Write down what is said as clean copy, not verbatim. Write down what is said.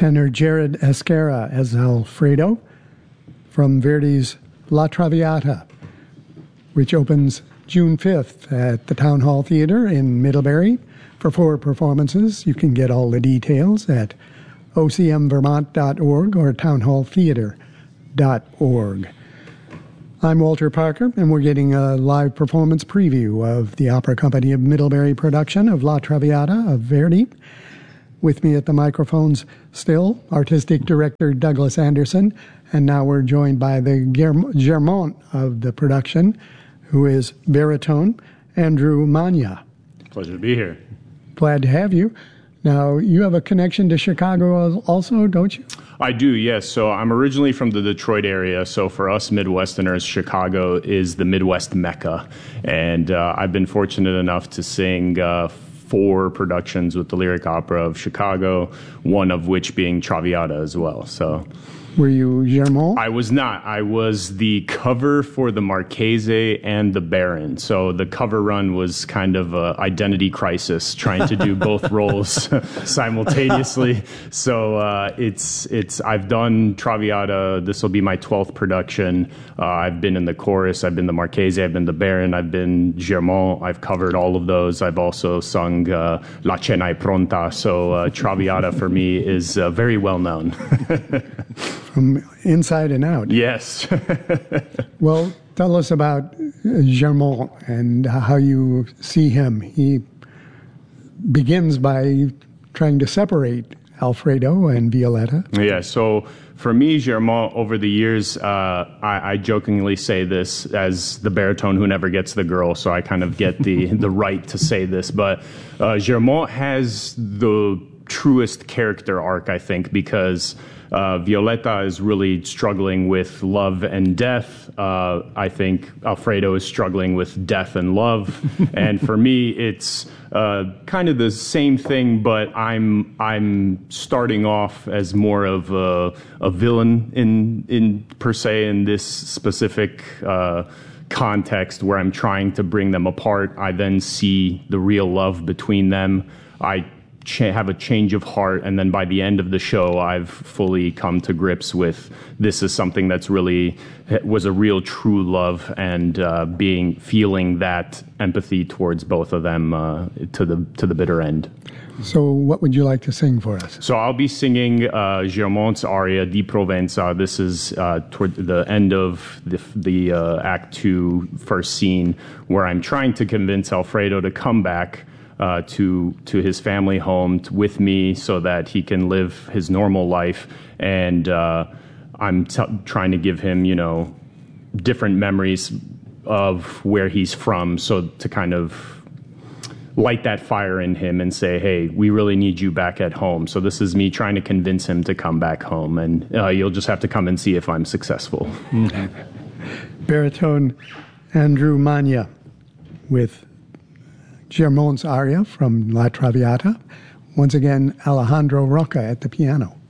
tenor Jared Esquerra as Alfredo from Verdi's La Traviata, which opens June 5th at the Town Hall Theatre in Middlebury for 4 performances. You can get all the details at ocmvermont.org or townhalltheatre.org. I'm Walter Parker, and we're getting a live performance preview of the Opera Company of Middlebury production of La Traviata of Verdi. With me at the microphones still, Artistic Director Douglas Anderson, and now we're joined by the Guermantes of the production, who is baritone Andrew Mania. Pleasure to be here. Glad to have you. Now, you have a connection to Chicago also, don't you? I do, yes. So I'm originally from the Detroit area. So for us Midwesterners, Chicago is the Midwest Mecca. And I've been fortunate enough to sing 4 productions with the Lyric Opera of Chicago, one of which being Traviata as well. So, were you Guermantes? I was not. I was the cover for the Marchese and the Baron. So the cover run was kind of an identity crisis, trying to do both roles simultaneously. So I've done Traviata. This will be my 12th production. I've been in the chorus. I've been the Marchese. I've been the Baron. I've been Guermantes. I've covered all of those. I've also sung La Cena è Pronta. So Traviata for me is very well known. From inside and out. Yes. Well, tell us about Guermantes and how you see him. He begins by trying to separate Alfredo and Violetta. Yeah, so for me, Guermantes, over the years, I jokingly say this as the baritone who never gets the girl, so I kind of get the right to say this. But Guermantes has the truest character arc, I think, because Violetta is really struggling with love and death. I think Alfredo is struggling with death and love. And for me, it's kind of the same thing, but I'm starting off as more of a villain in per se in this specific context where I'm trying to bring them apart. I then see the real love between them. I have a change of heart, and then by the end of the show I've fully come to grips with this is something that's really was a real true love, and feeling that empathy towards both of them to the bitter end. So what would you like to sing for us? So I'll be singing Guermantes' aria Di Provenza. This is toward the end of the Act 2 first scene, where I'm trying to convince Alfredo to come back to his family home with me so that he can live his normal life. And I'm trying to give him, different memories of where he's from, so to kind of light that fire in him and say, hey, we really need you back at home. So this is me trying to convince him to come back home. And you'll just have to come and see if I'm successful. Baritone Andrew Mania with Guermantes' aria from La Traviata. Once again, Alejandro Rocca at the piano.